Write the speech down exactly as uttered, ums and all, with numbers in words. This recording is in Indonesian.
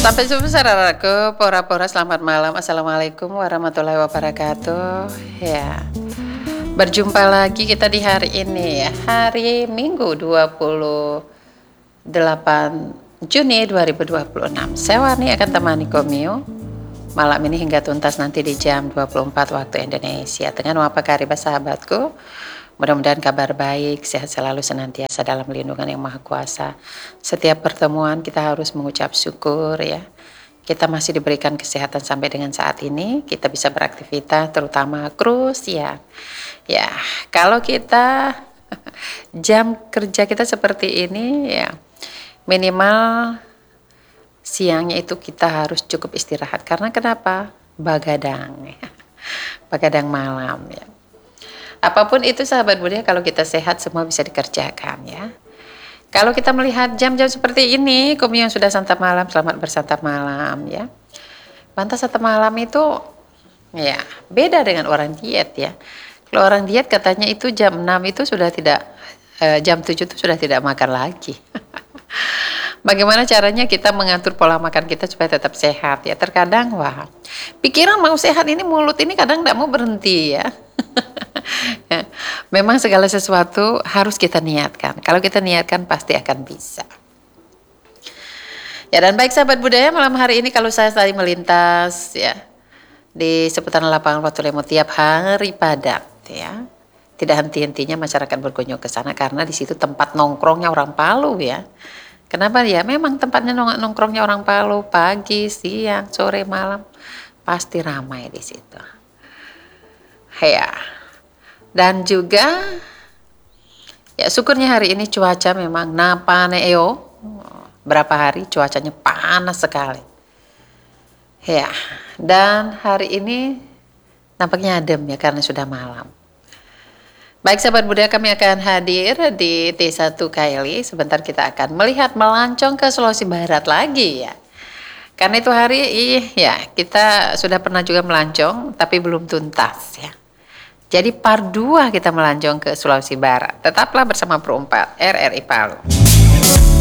Sampai jumpa saudaraku, pora-pora selamat malam. Assalamualaikum warahmatullahi wabarakatuh. Ya, berjumpa lagi kita di hari ini ya, hari Minggu dua puluh delapan Juni dua ribu dua puluh enam. Saya Warni akan temani Komio malam ini hingga tuntas nanti di jam dua puluh empat waktu Indonesia. Dengan apa kabar sahabatku? Mudah-mudahan kabar baik, sehat selalu senantiasa dalam lindungan yang maha kuasa. Setiap pertemuan kita harus mengucap syukur ya. Kita masih diberikan kesehatan sampai dengan saat ini. Kita bisa beraktivitas terutama krus ya. Ya, kalau kita jam kerja kita seperti ini ya, minimal siangnya itu kita harus cukup istirahat. Karena kenapa? Bagadang ya. Bagadang malam ya. Apapun itu sahabat budaya, kalau kita sehat semua bisa dikerjakan ya. Kalau kita melihat jam-jam seperti ini, Kumi yang sudah santap malam, selamat bersantap malam ya. Pantas santap malam itu ya beda dengan orang diet ya. Kalau orang diet katanya itu jam enam itu sudah tidak, eh, jam tujuh itu sudah tidak makan lagi. Bagaimana caranya kita mengatur pola makan kita supaya tetap sehat ya. Terkadang wah, pikiran mau sehat ini, mulut ini kadang tidak mau berhenti ya. Ya, memang segala sesuatu harus kita niatkan. Kalau kita niatkan pasti akan bisa. Ya, dan baik sahabat budaya, malam hari ini kalau saya tadi melintas ya di seputaran lapangan Watulemo tiap hari padat ya. Tidak henti-hentinya masyarakat berkunjung ke sana karena di situ tempat nongkrongnya orang Palu ya. Kenapa ya? Memang tempatnya nong nongkrongnya orang Palu, pagi, siang, sore, malam pasti ramai di situ. Ya. Dan juga ya syukurnya hari ini cuaca memang napaneo, berapa hari cuacanya panas sekali ya, dan hari ini nampaknya adem ya karena sudah malam. Baik sahabat budaya, kami akan hadir di T satu K L I. Sebentar kita akan melihat melancong ke Sulawesi Barat lagi ya. Karena itu hari ya kita sudah pernah juga melancong tapi belum tuntas ya. Jadi part dua kita melancong ke Sulawesi Barat. Tetaplah bersama Pro empat R R I Palu.